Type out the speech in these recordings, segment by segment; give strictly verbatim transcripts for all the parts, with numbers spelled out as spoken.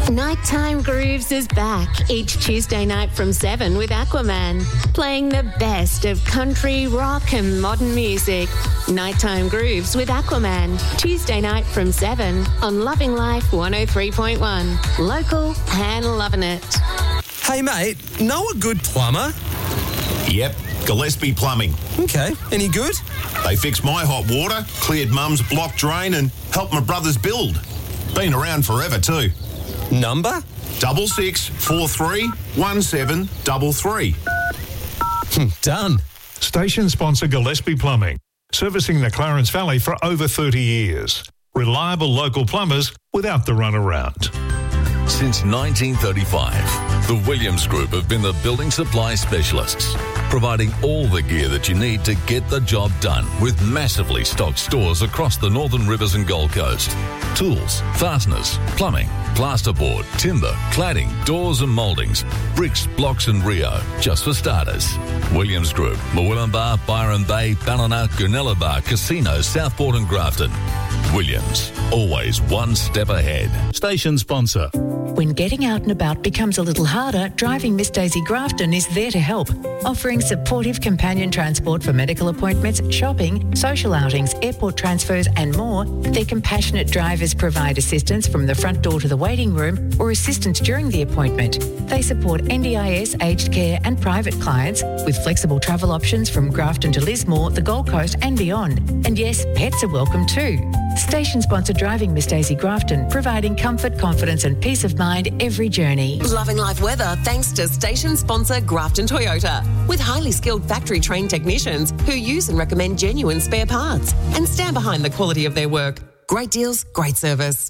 Nighttime Grooves is back each Tuesday night from seven with Aquaman, playing the best of country, rock and modern music. Nighttime Grooves with Aquaman, Tuesday night from seven on Loving Life one oh three point one. Local and loving it. Hey mate, know a good plumber? Yep, Gillespie Plumbing. Okay, any good? They fixed my hot water, cleared Mum's block drain and helped my brothers build. Been around forever too. Number? Double six four three one seven double three. Done. Station sponsor Gillespie Plumbing, servicing the Clarence Valley for over thirty years. Reliable local plumbers without the runaround. Since nineteen thirty-five, the Williams Group have been the building supply specialists, providing all the gear that you need to get the job done with massively stocked stores across the Northern Rivers and Gold Coast. Tools, fasteners, plumbing, plasterboard, timber, cladding, doors and mouldings, bricks, blocks and Rio, just for starters. Williams Group, Murwillumbah, Byron Bay, Ballina, Goonellabah, Casino, Southport and Grafton. Williams, always one step ahead. Station sponsor. When getting out and about becomes a little harder, Driving Miss Daisy Grafton is there to help, offering supportive companion transport for medical appointments, shopping, social outings, airport transfers and more. Their compassionate drivers provide assistance from the front door to the waiting room or assistance during the appointment. They support N D I S, aged care and private clients with flexible travel options from Grafton to Lismore, the Gold Coast and beyond. And yes, pets are welcome too. Station sponsor Driving Miss Daisy Grafton, providing comfort, confidence and peace of mind every journey. Loving life weather thanks to station sponsor Grafton Toyota, with highly skilled factory trained technicians who use and recommend genuine spare parts and stand behind the quality of their work. Great deals, great service.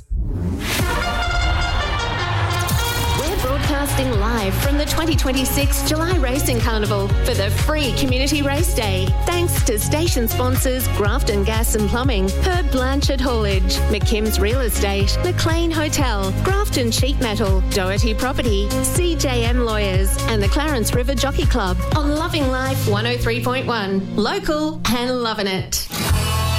Broadcasting live from the twenty twenty-six July Racing Carnival for the free Community Race Day. Thanks to station sponsors Grafton Gas and Plumbing, Herb Blanchard Haulage, McKim's Real Estate, McLean Hotel, Grafton Sheet Metal, Doherty Property, C J M Lawyers and the Clarence River Jockey Club on Loving Life one oh three point one. Local and loving it.